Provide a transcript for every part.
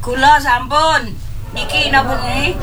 Kula sampun. Niki napa nggih?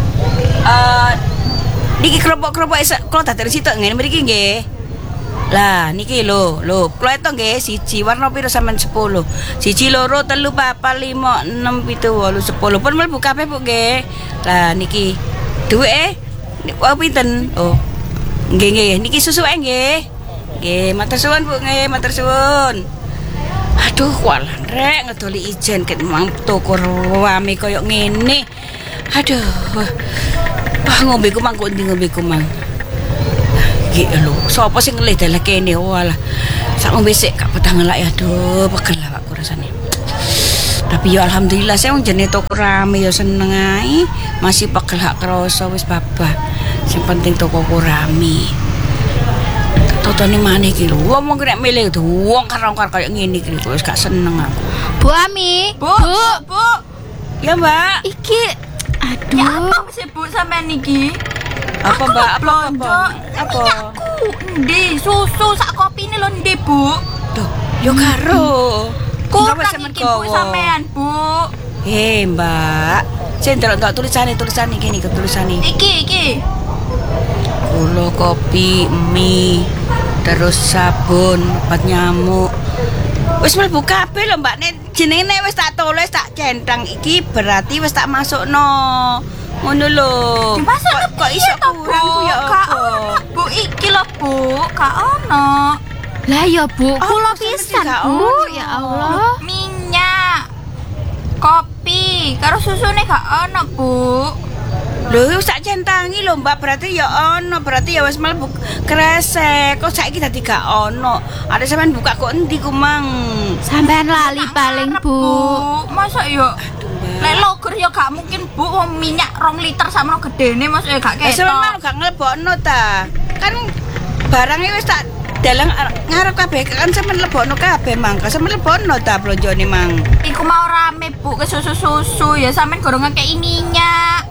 Niki keropok-keropok kula dadak sitok ngene mriki nggih. Lah niki lho, kula eto nggih siji warna piro sampean 10. 1 2 3 4 5 6 7 8 10. Pun mlebu kabeh Bu nggih. Lah niki duweke pinten? Oh. Nggih niki susuke nggih. Nggih, matur suwun Bu nggih, matur suwun. Aduh, walah rek ngedoli ijen ket mang toko rame koyo ngene. Aduh. Ngombe ku mang kok ndi ngombe ku mang. Nggih lho, sapa sing ngelih dalah kene walah. Sak ngombe sik gak betah ngelak ya. Aduh, pegel awakku rasane. Tapi ya alhamdulillah saya wong jenenge toko rame ya seneng ae. Masih pegel hak krasa wis babah. Sing penting tokoku rame. Totone maneh iki lho, wong nek milih wong karo-karo kaya ngene iki wis gak seneng aku. Bu Ami, Bu. Ya, Mbak. Iki aduh. Ya apa sih Bu sampean iki? Apa Mbak? Apa? Minyak ndi susu sak kopine lho ndi Bu? Duh, yo karo. Kurang iki Bu sampean Bu. Mbak. Sing ndelok tulisane kene iki tulisane. Iki. Gula, kopi, mie, terus sabun, obat nyamuk. Wis mlebu kabeh lho Mbak, nek jenenge wis tak tulis tak centang iki berarti wis tak masukno. Ngono lho. Kok iso kurang ku ya apa? Bu iki lho Bu, gak ono. Lah ya Bu, kula pisan Bu. Ya Allah. Minyak, kopi, karo susune gak ono Bu. Lho sak centangi lho Mbak, berarti ya ono, berarti ya wis mlebu kresek. Kok saiki dadi gak ono. Ada sampean buka kok endi ku mang? Sampean lali paling Bu. Masa yo lek logur yo gak mungkin Bu, wong minyak 2 liter sama gedene masa yo gak ketok. Sampean gak nglebokno ta. Kan barangnya wis tak dalang ngarep kabeh kan sampean lebokno kabeh mangka sampean lebokno ta blonjone mang. Iku mau rame Bu ke susu-susu ya sampean gorong ngekeki minyak.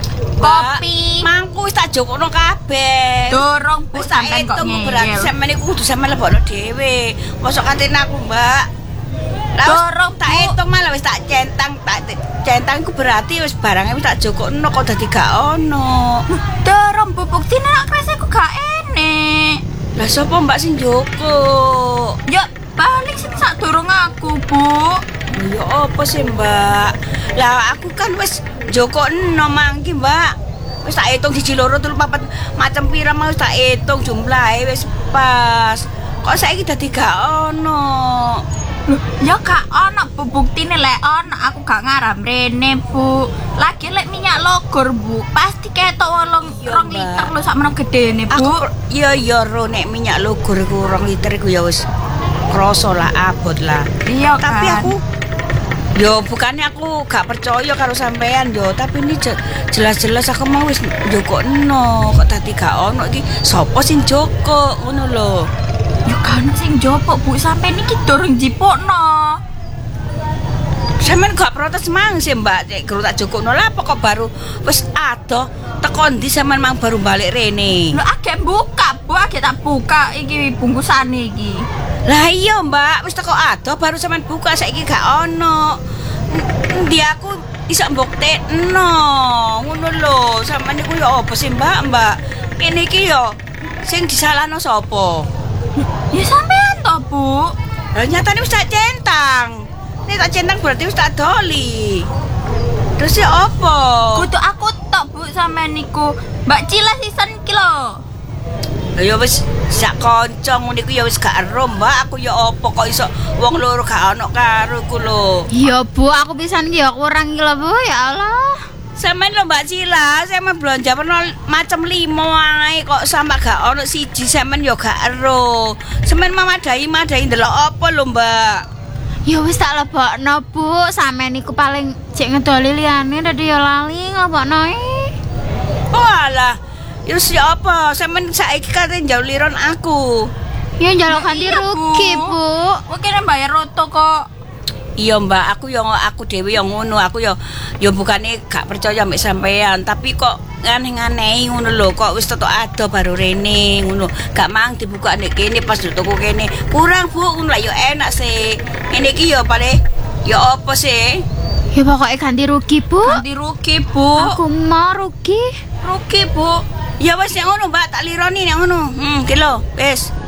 Kopi mangku wis tak jokokno kabeh. Dorong Bu sampean kok ngene. Berarti sampean iku kudu sampean lebokno dhewe. Mosok kantin aku, Mbak. Dorong tak hitung malah wis tak centang iku berarti wis barangnya wis tak jokokno kok dadi gak ono. Dorong Bu buktine nek kresekku gak enek. Lah sapa Mbak sing joko? Ya paling sing sak dorong aku Bu. Ya apa sih Mbak? Lah aku kan wis jokokno mangki Mbak. Wis tak hitung 1 2 3 4 macam pira mau wis tak hitung jumlahe wis pas. Kok saiki dadi gak ono? Loh, ya gak ono Bu buktine lek ono aku gak ngaram rene Bu. Lagi lek minyak logor Bu, pasti ketok 2 liter lho sak meno gedene Bu. Aku iya ro nek minyak logor iku 2 liter iku ya wis krasa lah abot lah. Iya tapi kan? aku yo bukannya aku gak percaya karo sampean yo, tapi ini jelas-jelas aku mau wis njokokno kok dadi gak ono iki. Sopo sing joko ngono lho. Yo kan sing jopok Bu, sampean iki durung jipokno. Sampeyan gak protes mang sih Mbak, cek guru tak jokokno lah apa kok baru wis adoh teko ndi sampean mang baru balik rene. Lho agek buka Bu, agek tak buka iki bungkusane iki. Lah iya Mbak, wis teko adoh baru sampean buka saiki gak ono. Ndi aku iso mbuktekno. Ngono lho, sampean iku ya apa sih Mbak? Kene iki yo sing disalahno sapa? Ya sampean to Bu. Lah nyatane wis tak centang. Nek tak centang berarti wis tak doli. Terus ya apa? Kudu aku tok Bu sampean niku. Mbak Cila sisen iki lho. Lah ya wis sak kanca ngene iku ya wis gak ero Mbak, aku ya apa kok iso wong loro gak ono karo ku lho. Iya Bu, aku pisan iki ya kurang iki lho Bu, ya Allah. Sampeyan lho Mbak Cila, sampeyan belanja pernah macam 5 ae kok sampe gak ono siji sampeyan ya gak ero. Sampeyan madai ndelok apa lho Mbak? Ya wis tak lebokno Bu, sampean niku paling cek ngedoli liyane dadi ya lali nglebokno iki. Walah, ya siapa? Sampeyan saiki kate njauh liron aku. Ya njaluk ganti rugi Bu. Mungkin bayar roto kok. Iya Mbak, aku dhewe yang ngono, aku ya bukane gak percaya mbek sampean, tapi kok aneh-aneh ngono lho, kok wis tetok ado baru rene ngono. Gak mang dibuka nek kene pas toko kene. Kurang Bu, ngono lah ya enak sih. Ngene iki ya pale ya apa sih? Ya pokoknya ganti rugi, Bu. Ganti rugi, Bu. Aku mau rugi. Rugi, Bu. Ya wes yang ngono, Mbak, tak lironi yang ngono. Kilo, wes.